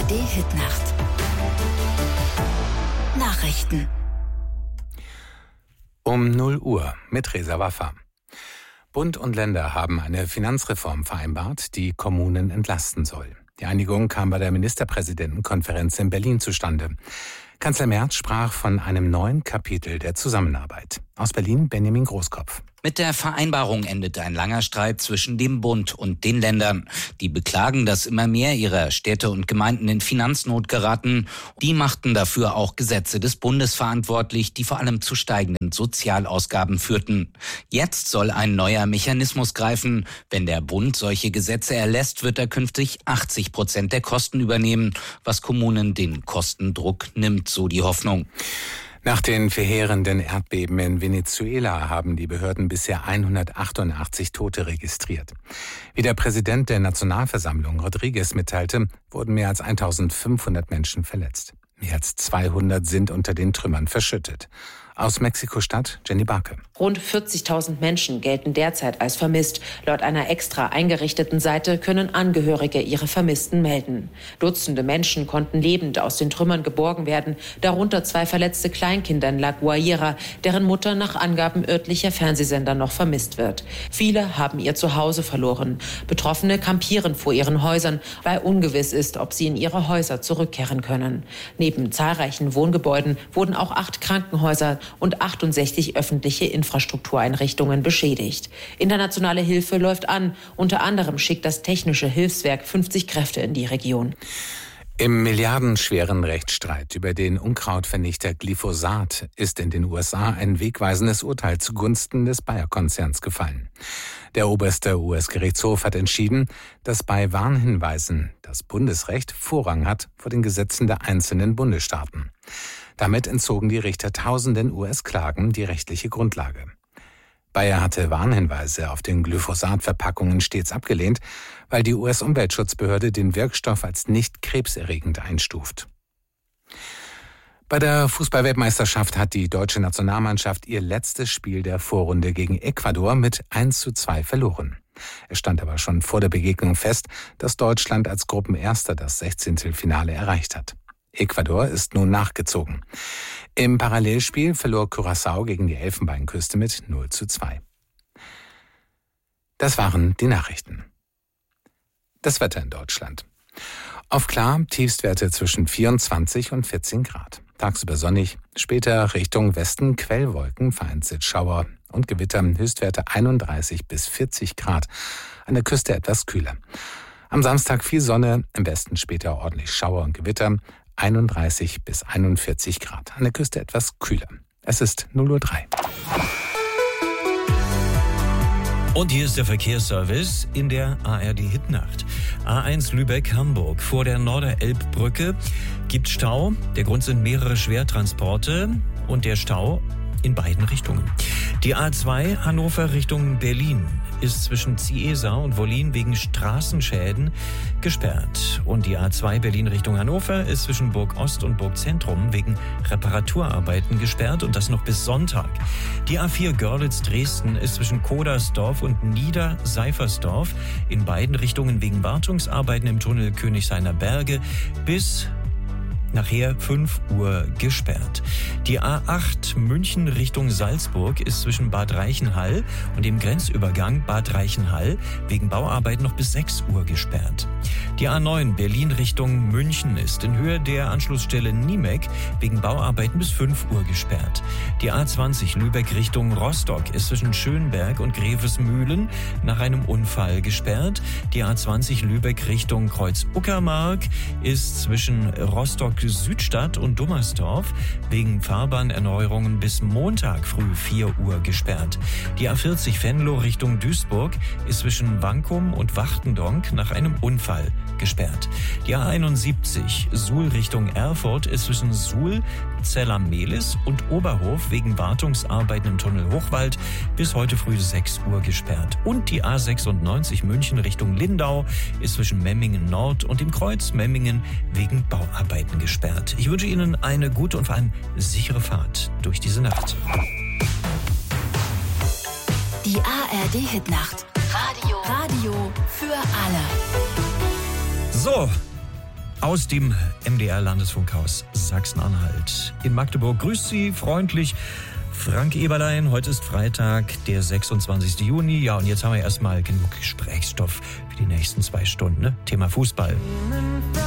ARD-Hitnacht. Nachrichten. Um 0 Uhr mit Reza Waffa. Bund und Länder haben eine Finanzreform vereinbart, die Kommunen entlasten soll. Die Einigung kam bei der Ministerpräsidentenkonferenz in Berlin zustande. Kanzler Merz sprach von einem neuen Kapitel der Zusammenarbeit. Aus Berlin Benjamin Großkopf. Mit der Vereinbarung endet ein langer Streit zwischen dem Bund und den Ländern. Die beklagen, dass immer mehr ihrer Städte und Gemeinden in Finanznot geraten. Die machten dafür auch Gesetze des Bundes verantwortlich, die vor allem zu steigenden Sozialausgaben führten. Jetzt soll ein neuer Mechanismus greifen. Wenn der Bund solche Gesetze erlässt, wird er künftig 80% der Kosten übernehmen, was Kommunen den Kostendruck nimmt, so die Hoffnung. Nach den verheerenden Erdbeben in Venezuela haben die Behörden bisher 188 Tote registriert. Wie der Präsident der Nationalversammlung Rodriguez mitteilte, wurden mehr als 1500 Menschen verletzt. Mehr als 200 sind unter den Trümmern verschüttet. Aus Mexiko-Stadt Jenny Barke. Rund 40.000 Menschen gelten derzeit als vermisst. Laut einer extra eingerichteten Seite können Angehörige ihre Vermissten melden. Dutzende Menschen konnten lebend aus den Trümmern geborgen werden, darunter 2 verletzte Kleinkinder in La Guaira, deren Mutter nach Angaben örtlicher Fernsehsender noch vermisst wird. Viele haben ihr Zuhause verloren. Betroffene kampieren vor ihren Häusern, weil ungewiss ist, ob sie in ihre Häuser zurückkehren können. Neben zahlreichen Wohngebäuden wurden auch 8 Krankenhäuser und 68 öffentliche Infrastruktureinrichtungen beschädigt. Internationale Hilfe läuft an. Unter anderem schickt das Technische Hilfswerk 50 Kräfte in die Region. Im milliardenschweren Rechtsstreit über den Unkrautvernichter Glyphosat ist in den USA ein wegweisendes Urteil zugunsten des Bayer-Konzerns gefallen. Der oberste US-Gerichtshof hat entschieden, dass bei Warnhinweisen das Bundesrecht Vorrang hat vor den Gesetzen der einzelnen Bundesstaaten. Damit entzogen die Richter tausenden US-Klagen die rechtliche Grundlage. Bayer hatte Warnhinweise auf den Glyphosat-Verpackungen stets abgelehnt, weil die US-Umweltschutzbehörde den Wirkstoff als nicht krebserregend einstuft. Bei der Fußball-Weltmeisterschaft hat die deutsche Nationalmannschaft ihr letztes Spiel der Vorrunde gegen Ecuador mit 1:2 verloren. Es stand aber schon vor der Begegnung fest, dass Deutschland als Gruppenerster das 16. Finale erreicht hat. Ecuador ist nun nachgezogen. Im Parallelspiel verlor Curaçao gegen die Elfenbeinküste mit 0:2. Das waren die Nachrichten. Das Wetter in Deutschland. Auf klar, Tiefstwerte zwischen 24 und 14 Grad. Tagsüber sonnig, später Richtung Westen Quellwolken, vereinzelt Schauer und Gewitter, Höchstwerte 31 bis 40 Grad. An der Küste etwas kühler. Am Samstag viel Sonne, im Westen später ordentlich Schauer und Gewitter, 31 bis 41 Grad. An der Küste etwas kühler. Es ist 0:03 Uhr. Und hier ist der Verkehrsservice in der ARD-Hitnacht. A1 Lübeck-Hamburg vor der Norderelbbrücke gibt Stau. Der Grund sind mehrere Schwertransporte und der Stau in beiden Richtungen. Die A2 Hannover Richtung Berlin ist zwischen Ciesa und Wollin wegen Straßenschäden gesperrt. Und die A2 Berlin Richtung Hannover ist zwischen Burg Ost und Burg Zentrum wegen Reparaturarbeiten gesperrt und das noch bis Sonntag. Die A4 Görlitz Dresden ist zwischen Kodersdorf und Niederseifersdorf in beiden Richtungen wegen Wartungsarbeiten im Tunnel Königshainer Berge bis nachher 5 Uhr gesperrt. Die A8 München Richtung Salzburg ist zwischen Bad Reichenhall und dem Grenzübergang Bad Reichenhall wegen Bauarbeiten noch bis 6 Uhr gesperrt. Die A9 Berlin Richtung München ist in Höhe der Anschlussstelle Niemek wegen Bauarbeiten bis 5 Uhr gesperrt. Die A20 Lübeck Richtung Rostock ist zwischen Schönberg und Grevesmühlen nach einem Unfall gesperrt. Die A20 Lübeck Richtung Kreuz-Uckermark ist zwischen Rostock Südstadt und Dummersdorf wegen Fahrbahnerneuerungen bis Montag früh 4 Uhr gesperrt. Die A40 Venlo Richtung Duisburg ist zwischen Wankum und Wachtendonk nach einem Unfall gesperrt. Die A71 Suhl Richtung Erfurt ist zwischen Suhl, Zella-Mehlis und Oberhof wegen Wartungsarbeiten im Tunnel Hochwald bis heute früh 6 Uhr gesperrt. Und die A96 München Richtung Lindau ist zwischen Memmingen Nord und dem Kreuz Memmingen wegen Bauarbeiten gesperrt. Ich wünsche Ihnen eine gute und vor allem sichere Fahrt durch diese Nacht. Die ARD-Hitnacht. Radio für alle. So, aus dem MDR-Landesfunkhaus Sachsen-Anhalt. In Magdeburg grüßt Sie freundlich Frank Eberlein. Heute ist Freitag, der 26. Juni. Ja, und jetzt haben wir erstmal genug Gesprächsstoff für die nächsten 2 Stunden. Ne? Thema Fußball.